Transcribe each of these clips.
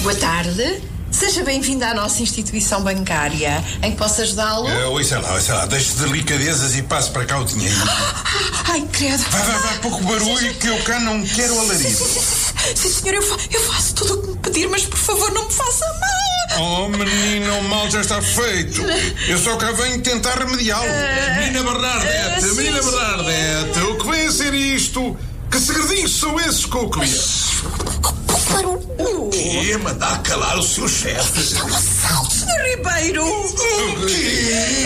Boa tarde. Seja bem-vindo à nossa instituição bancária. Em que posso ajudá-lo? Ouça lá, deixe de delicadezas e passe para cá o dinheiro. Ai, credo. Vai, pouco barulho que eu cá não quero alarido. Sim, senhor, eu faço tudo o que me pedir, mas por favor não me faça mal. Oh, menino, o mal já está feito. Eu só cá venho tentar remediá-lo. Menina Bernardete, menina Bernardete, o que vem a ser isto? Que segredinhos são esses com o cliente? O Que é mandar calar o seu chefe? Isto é um assalto, Sr. Ribeiro. O quê?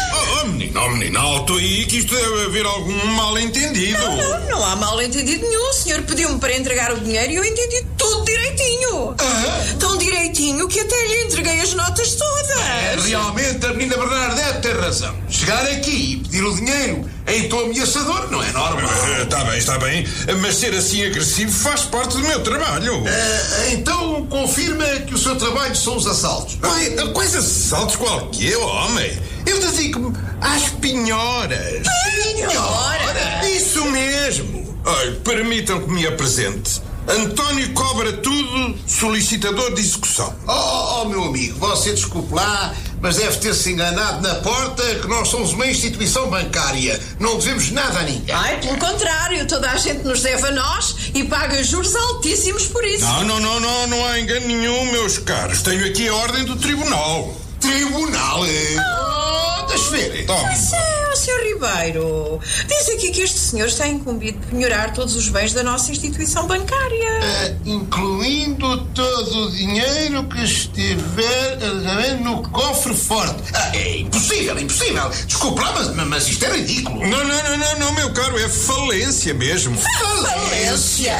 Oh, menino, alto aí, que isto deve haver algum mal-entendido. Não há mal-entendido nenhum. O senhor pediu-me para entregar o dinheiro e eu entendi tudo direitinho. Tão direitinho que até lhe entreguei as notas todas. Realmente a menina Bernardete tem razão. Chegar aqui e pedir o dinheiro em tom ameaçador não é normal. Está bem, mas ser assim agressivo faz parte do meu trabalho. Então confirma que o seu trabalho são os assaltos. Quais assaltos qualquer, homem? Eu dedico-me às penhoras. Penhora? Isso mesmo. Olha, permitam que me apresente. António Cobra Tudo, solicitador de execução. Oh, meu amigo, você desculpe lá, mas deve ter-se enganado na porta, que nós somos uma instituição bancária. Não devemos nada a ninguém. Ai, pelo contrário, toda a gente nos deve a nós e paga juros altíssimos por isso. Não há engano nenhum, meus caros. Tenho aqui a ordem do tribunal. Tribunal? Deixa ver. Tome. Sr. Ribeiro, diz aqui que este senhor está incumbido de penhorar todos os bens da nossa instituição bancária. Incluindo todo o dinheiro que estiver no cofre forte. É impossível. Desculpe lá, mas isto é ridículo. Não, meu caro, é falência mesmo. Falência!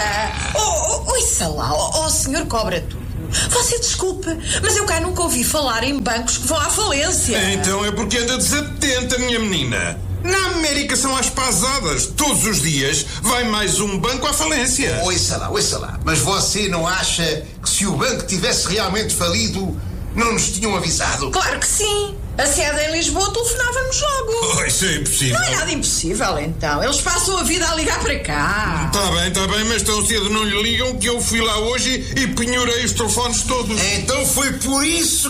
Ouça lá, senhor Cobra Tudo. Você desculpe, mas eu cá nunca ouvi falar em bancos que vão à falência. Então é porque anda desatenta, minha menina. Na América são às pasadas. Todos os dias vai mais um banco à falência. Ouça lá. Mas você não acha que se o banco tivesse realmente falido, não nos tinham avisado? Claro que sim. A sede em Lisboa telefonava-nos logo. Oh, isso é impossível. Não é nada impossível, então. Eles passam a vida a ligar para cá. Está bem, mas tão cedo não lhe ligam que eu fui lá hoje e penhorei os telefones todos. Então foi por isso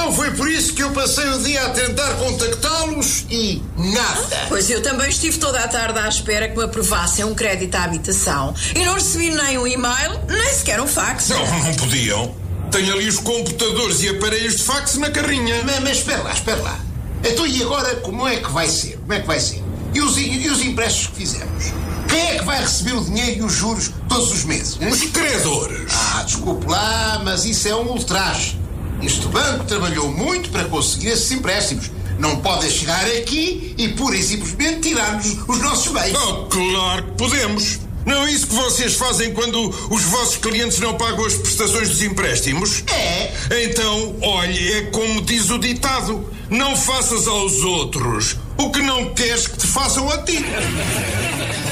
que eu passei o dia a tentar contactá-los e nada. Pois eu também estive toda a tarde à espera que me aprovassem um crédito à habitação e não recebi nem um e-mail, nem sequer um fax. Não podiam. Tenho ali os computadores e aparelhos de fax na carrinha. Mas espera lá. Então e agora como é que vai ser? E os empréstimos que fizemos? Quem é que vai receber o dinheiro e os juros todos os meses? Os credores. Desculpe lá, mas isso é um ultraje. Este banco trabalhou muito para conseguir esses empréstimos. Não podem chegar aqui e pura e simplesmente tirar-nos os nossos bens. Oh, claro que podemos. Não é isso que vocês fazem quando os vossos clientes não pagam as prestações dos empréstimos? É. Então, olhe, é como diz o ditado: não faças aos outros o que não queres que te façam a ti.